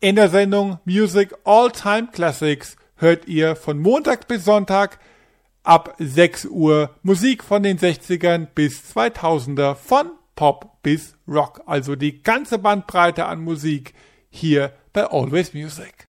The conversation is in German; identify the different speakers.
Speaker 1: In der Sendung Music All-Time Classics hört ihr von Montag bis Sonntag ab 6 Uhr Musik von den 60ern bis 2000er, von Pop bis Rock. Also die ganze Bandbreite an Musik hier bei Always Music.